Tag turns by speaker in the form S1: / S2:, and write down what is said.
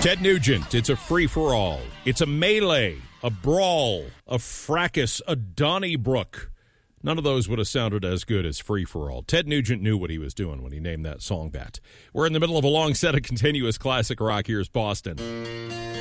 S1: Ted Nugent, it's a free-for-all. It's a melee, a brawl, a fracas, a Donnybrook. None of those would have sounded as good as free-for-all. Ted Nugent knew what he was doing when he named that song that. We're in the middle of a long set of continuous classic rock. Here's Boston.